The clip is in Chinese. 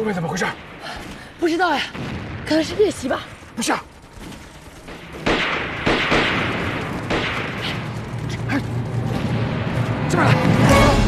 后面怎么回事？ 不知道呀，可能是夜袭吧。 不是啊，这边来。